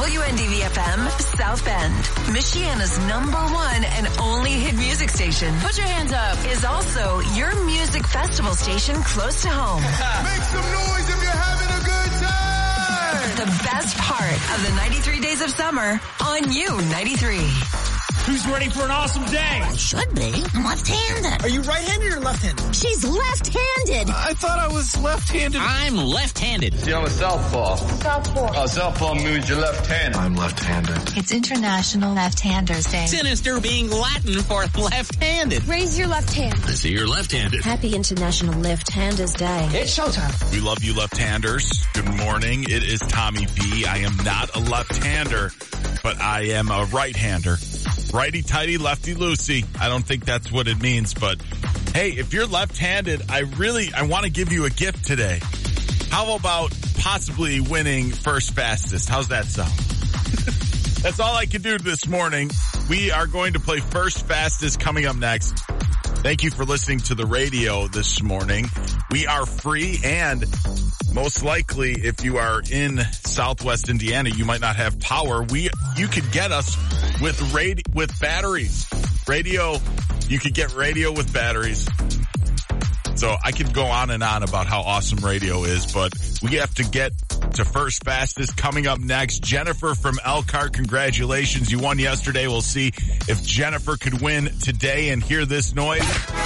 WNDV-FM, South Bend, Michiana's #1 and only hit music station. Put your hands up. Is also your music festival station close to home. Make some noise if you're having a good time. The best part of the 93 days of summer on U93. Who's ready for an awesome day? I should be. I'm left-handed. Are you right-handed or left-handed? She's left-handed. I thought I was left-handed. I'm left-handed. See, I'm a southpaw. Southpaw. Southpaw means your left hand. I'm left-handed. It's International Left-Handers Day. Sinister being Latin for left-handed. Raise your left hand. I see you're left-handed. Happy International Left-Handers Day. It's showtime. We love you left-handers. Good morning. It is Tommy B. I am not a left-hander, but I am a right-hander. Righty-tighty, lefty-loosey. I don't think that's what it means, but hey, if you're left-handed, I want to give you a gift today. How about possibly winning first fastest? How's that sound? That's all I can do this morning. We are going to play first fastest coming up next. Thank you for listening to the radio this morning. We are free, and most likely if you are in Southwest Indiana, you might not have power. You could get us with batteries. Radio, you could get radio with batteries. So I could go on and on about how awesome radio is, but we have to get to first fastest coming up next. Jennifer from Elkhart, congratulations. You won yesterday. We'll see if Jennifer could win today and hear this noise.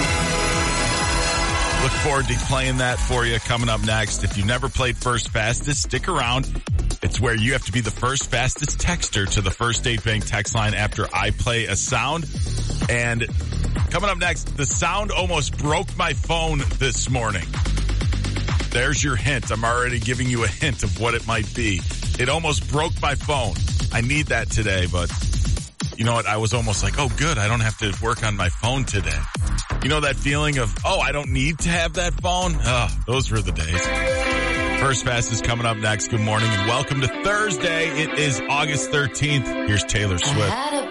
Look forward to playing that for you coming up next. If you've never played first fastest, stick around. It's where you have to be the first fastest texter to the First State Bank text line after I play a sound. And coming up next, the sound almost broke my phone this morning. There's your hint. I'm already giving you a hint of what it might be. It almost broke my phone. I need that today, but you know what? I was almost like, oh, good. I don't have to work on my phone today. You know that feeling of, oh, I don't need to have that phone? Oh, those were the days. First Fast is coming up next. Good morning and welcome to Thursday. It is August 13th. Here's Taylor Swift.